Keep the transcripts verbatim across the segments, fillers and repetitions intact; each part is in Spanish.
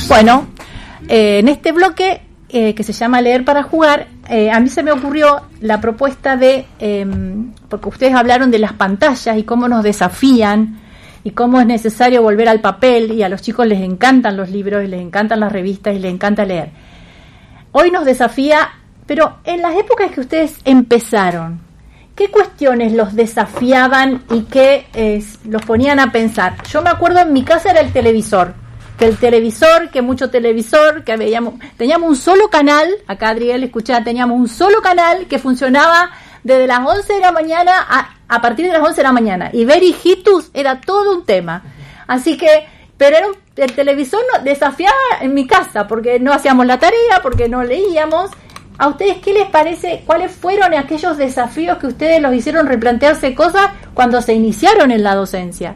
Bueno, eh, en este bloque eh, que se llama Leer para Jugar, eh, a mí se me ocurrió la propuesta de, eh, porque ustedes hablaron de las pantallas y cómo nos desafían y cómo es necesario volver al papel, y a los chicos les encantan los libros y les encantan las revistas y les encanta leer. Hoy nos desafía, pero en las épocas que ustedes empezaron, ¿qué cuestiones los desafiaban y qué eh, los ponían a pensar? Yo me acuerdo, en mi casa era el televisor, que el televisor, que mucho televisor, que veíamos, teníamos un solo canal, acá Adriel escuchaba, teníamos un solo canal que funcionaba desde las once de la mañana a, a partir de las once de la mañana, y ver hijitus era todo un tema. Así que, pero era un, el televisor nos desafiaba en mi casa, porque no hacíamos la tarea, porque no leíamos. ¿A ustedes qué les parece? ¿Cuáles fueron aquellos desafíos que ustedes los hicieron replantearse cosas cuando se iniciaron en la docencia?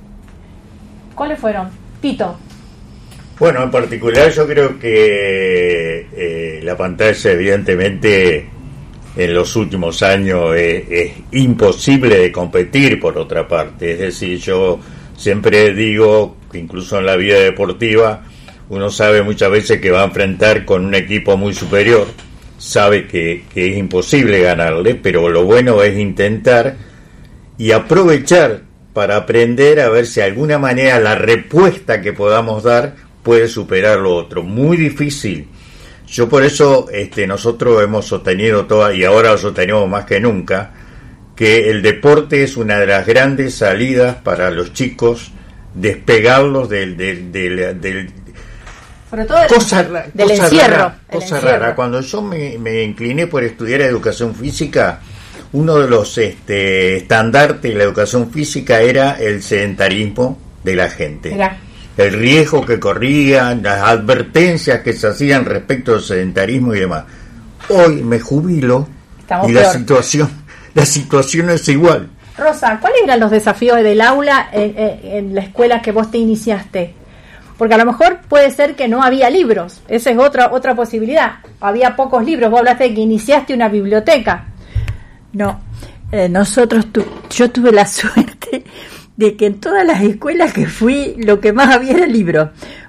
¿Cuáles fueron? Tito. Bueno, en particular yo creo que eh, la pantalla evidentemente en los últimos años es, es imposible de competir, por otra parte. Es decir, yo siempre digo que incluso en la vida deportiva uno sabe muchas veces que va a enfrentar con un equipo muy superior, sabe que, que es imposible ganarle, pero lo bueno es intentar y aprovechar para aprender a ver si de alguna manera la respuesta que podamos dar puede superar lo otro. Muy difícil. Yo por eso este, nosotros hemos sostenido toda, y ahora lo sostenemos más que nunca, que el deporte es una de las grandes salidas para los chicos, despegarlos del, del, del, del sobre todo del, cosa, del cosa encierro, rara, el cosa encierro. rara. Cuando yo me, me incliné por estudiar educación física, uno de los este, estandartes de la educación física era el sedentarismo de la gente. Mirá. El riesgo que corrían, las advertencias que se hacían respecto al sedentarismo y demás. Hoy me jubilo Estamos y peor. la situación, la situación es igual. Rosa, ¿cuáles eran los desafíos del aula en, en, en la escuela que vos te iniciaste? Porque a lo mejor puede ser que no había libros, esa es otra otra posibilidad. Había pocos libros, vos hablaste de que iniciaste una biblioteca. No, eh, nosotros, tu, yo tuve la suerte de que en todas las escuelas que fui, lo que más había era libros,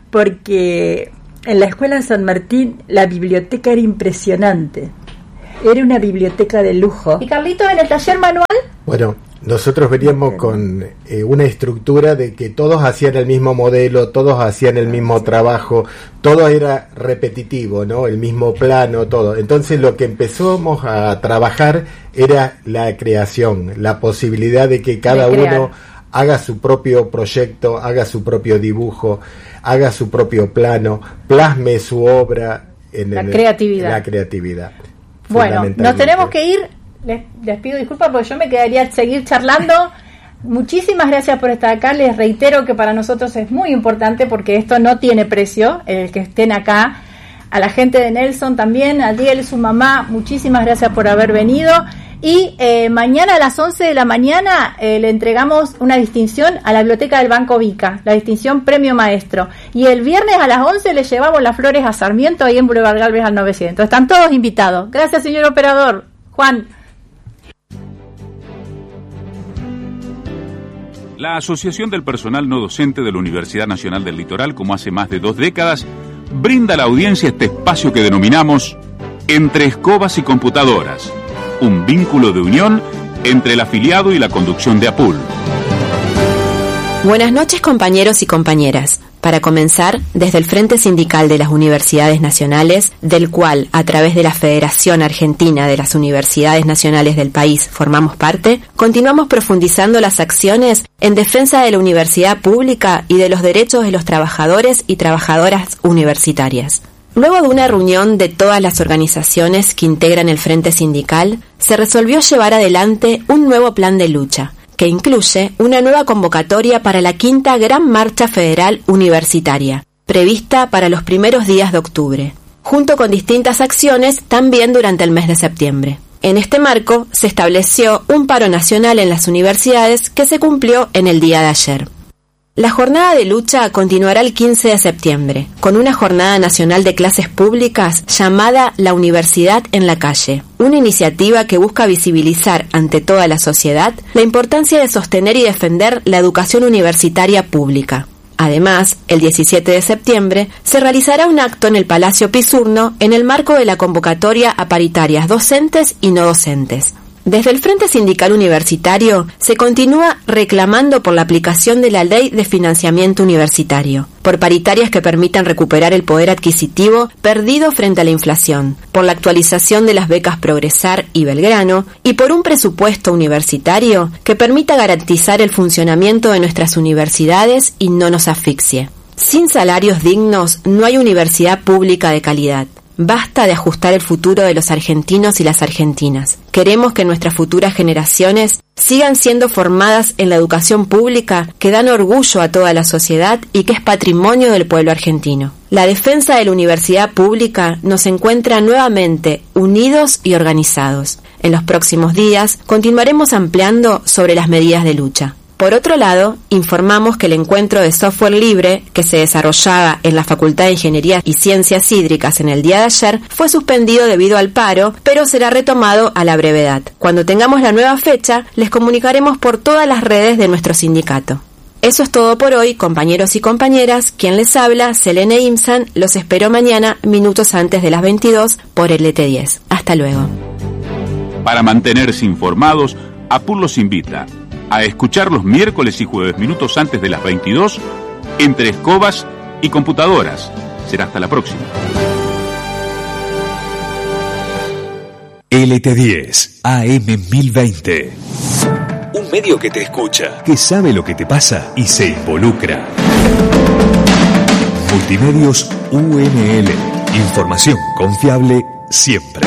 porque en la escuela de San Martín la biblioteca era impresionante, era una biblioteca de lujo. ¿Y Carlitos, en el taller manual? Bueno, nosotros veníamos con eh, una estructura de que todos hacían el mismo modelo, todos hacían el mismo trabajo, todo era repetitivo, ¿no? El mismo plano, todo. Entonces lo que empezamos a trabajar era la creación, la posibilidad de que cada De crear. uno haga su propio proyecto, haga su propio dibujo, haga su propio plano, plasme su obra en La el, creatividad. La creatividad. Bueno, nos tenemos que ir. Les, les pido disculpas porque yo me quedaría a seguir charlando. Muchísimas gracias por estar acá. Les reitero que para nosotros es muy importante porque esto no tiene precio, el que estén acá. A la gente de Nelson también, a Diel, su mamá, muchísimas gracias por haber venido. Y eh, mañana a las once de la mañana eh, le entregamos una distinción a la Biblioteca del Banco Vica, la distinción Premio Maestro. Y el viernes a las once le llevamos las flores a Sarmiento, ahí en Boulevard Galvez al novecientos. Están todos invitados. Gracias, señor operador. Juan. La Asociación del Personal No Docente de la Universidad Nacional del Litoral, como hace más de dos décadas, brinda a la audiencia este espacio que denominamos Entre Escobas y Computadoras, un vínculo de unión entre el afiliado y la conducción de APUL. Buenas noches, compañeros y compañeras. Para comenzar, desde el Frente Sindical de las Universidades Nacionales, del cual, a través de la Federación Argentina de las Universidades Nacionales del país, formamos parte, continuamos profundizando las acciones en defensa de la universidad pública y de los derechos de los trabajadores y trabajadoras universitarias. Luego de una reunión de todas las organizaciones que integran el Frente Sindical, se resolvió llevar adelante un nuevo plan de lucha, que incluye una nueva convocatoria para la quinta Gran Marcha Federal Universitaria, prevista para los primeros días de octubre, junto con distintas acciones también durante el mes de septiembre. En este marco, se estableció un paro nacional en las universidades que se cumplió en el día de ayer. La jornada de lucha continuará el quince de septiembre, con una jornada nacional de clases públicas llamada La Universidad en la Calle, una iniciativa que busca visibilizar ante toda la sociedad la importancia de sostener y defender la educación universitaria pública. Además, el diecisiete de septiembre se realizará un acto en el Palacio Pisurno en el marco de la convocatoria a paritarias docentes y no docentes. Desde el Frente Sindical Universitario se continúa reclamando por la aplicación de la Ley de Financiamiento Universitario, por paritarias que permitan recuperar el poder adquisitivo perdido frente a la inflación, por la actualización de las becas Progresar y Belgrano y por un presupuesto universitario que permita garantizar el funcionamiento de nuestras universidades y no nos asfixie. Sin salarios dignos no hay universidad pública de calidad. Basta de ajustar el futuro de los argentinos y las argentinas. Queremos que nuestras futuras generaciones sigan siendo formadas en la educación pública que dan orgullo a toda la sociedad y que es patrimonio del pueblo argentino. La defensa de la universidad pública nos encuentra nuevamente unidos y organizados. En los próximos días continuaremos ampliando sobre las medidas de lucha. Por otro lado, informamos que el encuentro de software libre que se desarrollaba en la Facultad de Ingeniería y Ciencias Hídricas en el día de ayer fue suspendido debido al paro, pero será retomado a la brevedad. Cuando tengamos la nueva fecha, les comunicaremos por todas las redes de nuestro sindicato. Eso es todo por hoy, compañeros y compañeras. Quien les habla, Selene Imsan, los espero mañana, minutos antes de las veintidós, por L T diez. Hasta luego. Para mantenerse informados, APUR los invita a escuchar los miércoles y jueves minutos antes de las veintidós entre escobas y computadoras. Será hasta la próxima. L T diez, A M mil veinte. Un medio que te escucha, que sabe lo que te pasa y se involucra. Multimedios U N L. Información confiable siempre.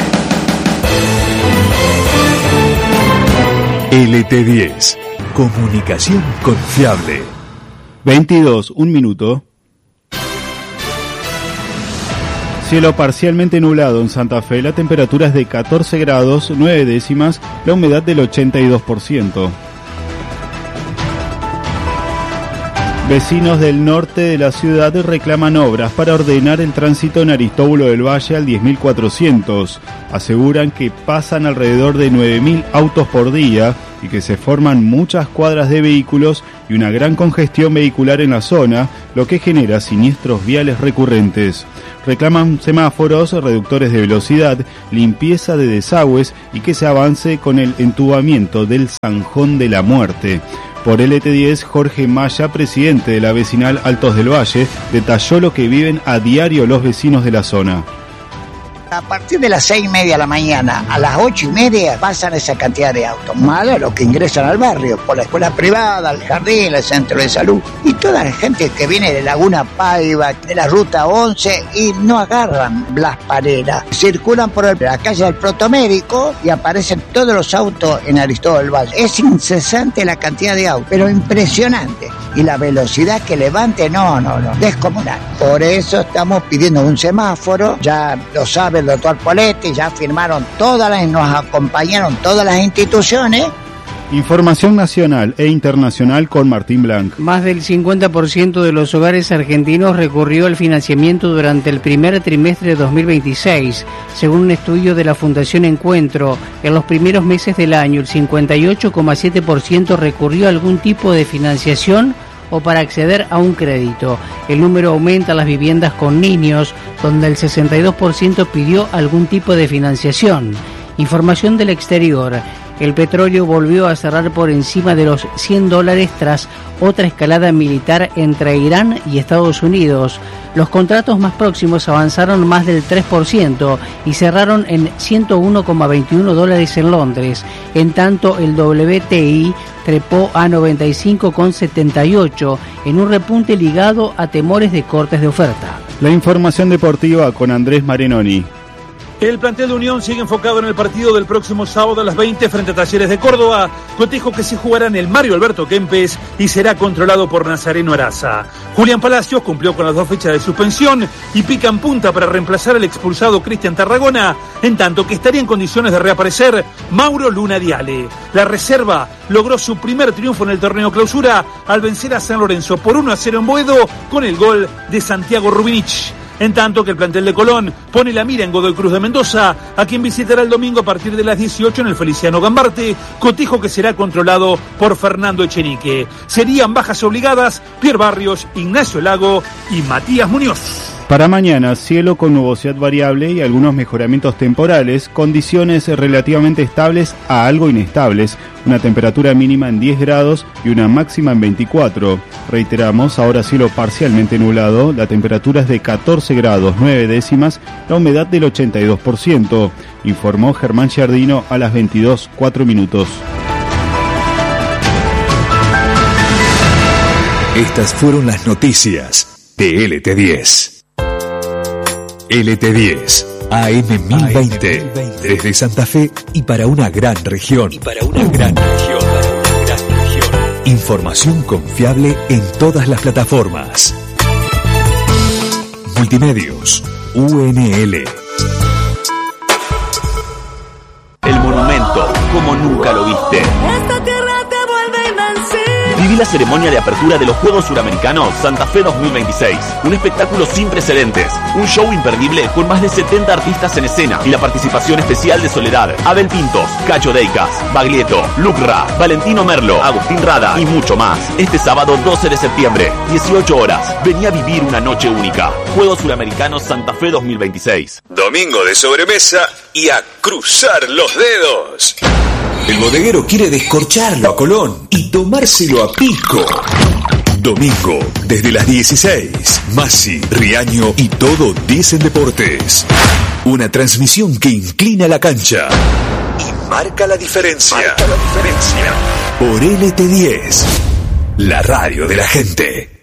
L T diez. Comunicación confiable. veintidós, un minuto. Cielo parcialmente nublado en Santa Fe, la temperatura es de catorce grados, nueve décimas, la humedad del ochenta y dos por ciento. Vecinos del norte de la ciudad reclaman obras para ordenar el tránsito en Aristóbulo del Valle al diez mil cuatrocientos. Aseguran que pasan alrededor de nueve mil autos por día y que se forman muchas cuadras de vehículos y una gran congestión vehicular en la zona, lo que genera siniestros viales recurrentes. Reclaman semáforos, reductores de velocidad, limpieza de desagües y que se avance con el entubamiento del Zanjón de la Muerte. Por L T diez, Jorge Maya, presidente de la vecinal Altos del Valle, detalló lo que viven a diario los vecinos de la zona. A partir de las seis y media de la mañana a las ocho y media pasan esa cantidad de autos, más a los que ingresan al barrio, por la escuela privada, el jardín, el centro de salud, y toda la gente que viene de Laguna Paiva, de la ruta once, y no agarran Blas Parera, circulan por el, la calle del Protomédico y aparecen todos los autos en Aristóbulo del Valle. Es incesante la cantidad de autos, pero impresionante, y la velocidad que levante, no, no, no, descomunal. Por eso estamos pidiendo un semáforo, ya lo sabe el doctor Poletti, ya firmaron todas las, nos acompañaron todas las instituciones. Información nacional e internacional con Martín Blanc. Más del cincuenta por ciento de los hogares argentinos recurrió al financiamiento durante el primer trimestre de dos mil veintiséis. Según un estudio de la Fundación Encuentro, en los primeros meses del año el cincuenta y ocho coma siete por ciento recurrió a algún tipo de financiación o para acceder a un crédito. El número aumenta a las viviendas con niños, donde el sesenta y dos por ciento pidió algún tipo de financiación. Información del exterior. El petróleo volvió a cerrar por encima de los cien dólares tras otra escalada militar entre Irán y Estados Unidos. Los contratos más próximos avanzaron más del tres por ciento y cerraron en ciento uno coma veintiuno dólares en Londres. En tanto, el W T I trepó a noventa y cinco coma setenta y ocho en un repunte ligado a temores de cortes de oferta. La información deportiva con Andrés Marinoni. El plantel de Unión sigue enfocado en el partido del próximo sábado a las veinte frente a Talleres de Córdoba, cotejo que se jugará en el Mario Alberto Kempes y será controlado por Nazareno Araza. Julián Palacios cumplió con las dos fechas de suspensión y pica en punta para reemplazar al expulsado Cristian Tarragona, en tanto que estaría en condiciones de reaparecer Mauro Luna Diale. La reserva logró su primer triunfo en el torneo clausura al vencer a San Lorenzo por uno a cero en Boedo con el gol de Santiago Rubinich. En tanto que el plantel de Colón pone la mira en Godoy Cruz de Mendoza, a quien visitará el domingo a partir de las dieciocho en el Feliciano Gambarte, cotejo que será controlado por Fernando Echenique. Serían bajas obligadas Pierre Barrios, Ignacio Lago y Matías Muñoz. Para mañana, cielo con nubosidad variable y algunos mejoramientos temporales, condiciones relativamente estables a algo inestables, una temperatura mínima en diez grados y una máxima en veinticuatro. Reiteramos, ahora cielo parcialmente nublado, la temperatura es de catorce grados nueve décimas, la humedad del ochenta y dos por ciento, informó Germán Giardino a las veintidós cuatro minutos. Estas fueron las noticias de L T diez. L T diez, A M mil veinte, desde Santa Fe y para una gran región. Y para una gran región, para una gran región. Información confiable en todas las plataformas. Multimedios, U N L. El monumento, como nunca lo viste. Esta tierra te vuelve invencible. Viví la ceremonia de apertura de los Juegos Suramericanos Santa Fe dos mil veintiséis. Un espectáculo sin precedentes. Un show imperdible con más de setenta artistas en escena y la participación especial de Soledad, Abel Pintos, Cacho Deicas, Baglietto, Lucra, Valentino Merlo, Agustín Rada y mucho más. Este sábado doce de septiembre, dieciocho horas. Vení a vivir una noche única. Juegos Suramericanos Santa Fe dos mil veintiséis. Domingo de sobremesa y a cruzar los dedos. El bodeguero quiere descorcharlo a Colón y tomárselo a pico. Domingo, desde las dieciséis, Masi, Riaño y todo dicen Deportes. Una transmisión que inclina la cancha y marca la diferencia. Marca la diferencia. Por L T diez, la radio de la gente.